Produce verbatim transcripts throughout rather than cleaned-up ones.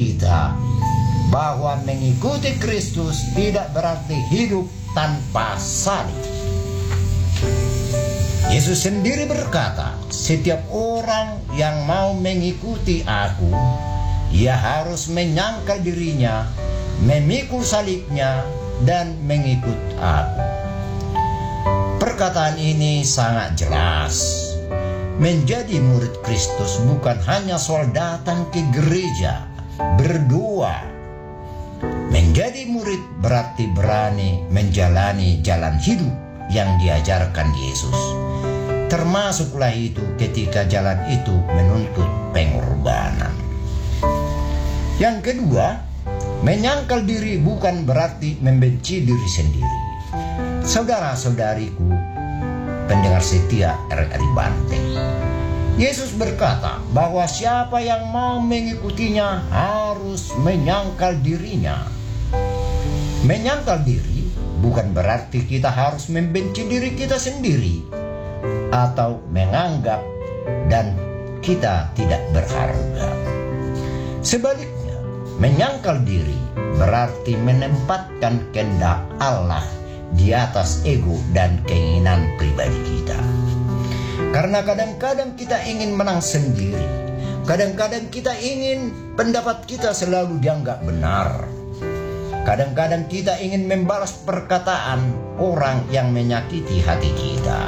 kita bahwa mengikuti Kristus tidak berarti hidup tanpa salib. Yesus sendiri berkata, setiap orang yang mau mengikuti aku, ia harus menyangkal dirinya, memikul salibnya, dan mengikut aku. Perkataan ini sangat jelas. Menjadi murid Kristus bukan hanya soal datang ke gereja, berdoa. Menjadi murid berarti berani menjalani jalan hidup yang diajarkan Yesus. Termasuklah itu ketika jalan itu menuntut pengorbanan. Yang kedua, menyangkal diri bukan berarti membenci diri sendiri. Saudara-saudariku, pendengar setia R R I Banten, Yesus berkata bahwa siapa yang mau mengikutinya harus menyangkal dirinya. Menyangkal diri bukan berarti kita harus membenci diri kita sendiri atau menganggap dan kita tidak berharga. Sebaliknya, menyangkal diri berarti menempatkan kehendak Allah di atas ego dan keinginan pribadi kita. Karena kadang-kadang kita ingin menang sendiri. Kadang-kadang kita ingin pendapat kita selalu dianggap benar. Kadang-kadang kita ingin membalas perkataan orang yang menyakiti hati kita.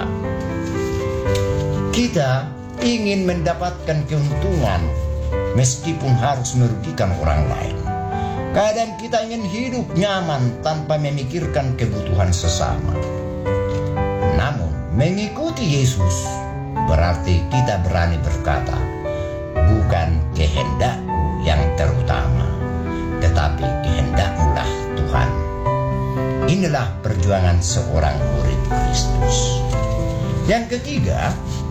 Kita ingin mendapatkan keuntungan meskipun harus merugikan orang lain. Kadang kita ingin hidup nyaman tanpa memikirkan kebutuhan sesama. Namun, mengikuti Yesus berarti kita berani berkata, bukan kehendakku yang terutama, tetapi kehendakmu lah Tuhan. Inilah perjuangan seorang murid Kristus. Yang ketiga,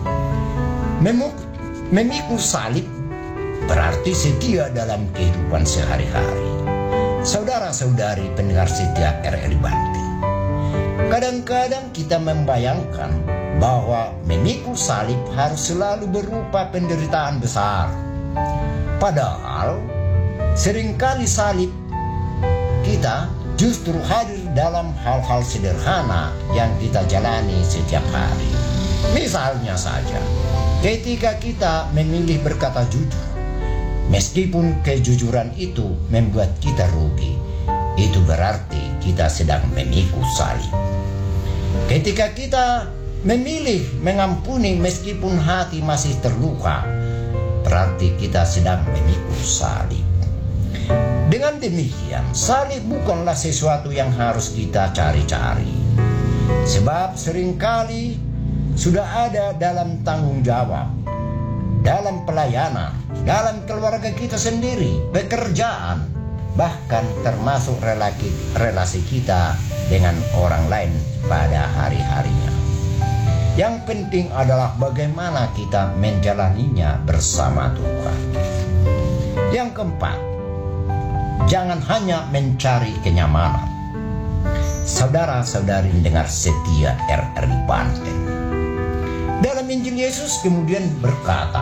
memikul salib berarti setia dalam kehidupan sehari-hari. Saudara-saudari pendengar setia R R I Banten, kadang-kadang kita membayangkan bahwa memikul salib harus selalu berupa penderitaan besar. Padahal seringkali salib kita justru hadir dalam hal-hal sederhana yang kita jalani setiap hari. Misalnya saja, ketika kita memilih berkata jujur, meskipun kejujuran itu membuat kita rugi, itu berarti kita sedang memikul salib. Ketika kita memilih mengampuni meskipun hati masih terluka, berarti kita sedang memikul salib. Dengan demikian, salib bukanlah sesuatu yang harus kita cari-cari. Sebab seringkali sudah ada dalam tanggung jawab, dalam pelayanan, dalam keluarga kita sendiri, pekerjaan, bahkan termasuk relasi, relasi kita dengan orang lain pada hari-harinya. Yang penting adalah bagaimana kita menjalaninya bersama Tuhan. Yang keempat, jangan hanya mencari kenyamanan. Saudara-saudari dengar setia R R I Banten, dalam Injil Yesus kemudian berkata,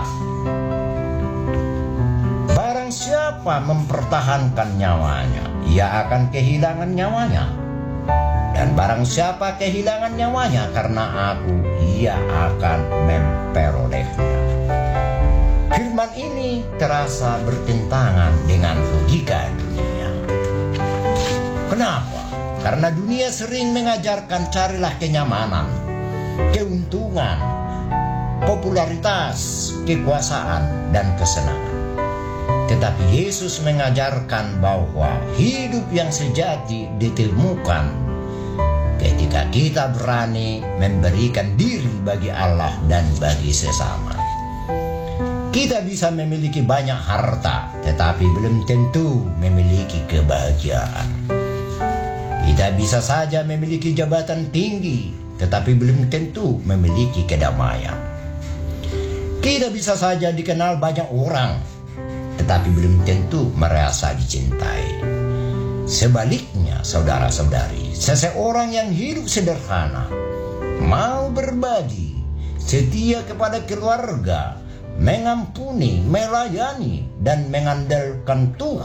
barang siapa mempertahankan nyawanya, ia akan kehilangan nyawanya. Dan barang siapa kehilangan nyawanya karena aku, ia akan memperolehnya. Firman ini terasa bertentangan dengan logika dunia. Kenapa? Karena dunia sering mengajarkan carilah kenyamanan, keuntungan, popularitas, kekuasaan, dan kesenangan. Tetapi Yesus mengajarkan bahwa hidup yang sejati ditemukan ketika kita berani memberikan diri bagi Allah dan bagi sesama. Kita bisa memiliki banyak harta, tetapi belum tentu memiliki kebahagiaan. Kita bisa saja memiliki jabatan tinggi, tetapi belum tentu memiliki kedamaian. Kita bisa saja dikenal banyak orang, tetapi belum tentu merasa dicintai. Sebaliknya, saudara-saudari, seseorang yang hidup sederhana, mau berbagi, setia kepada keluarga, mengampuni, melayani, dan mengandalkan Tuhan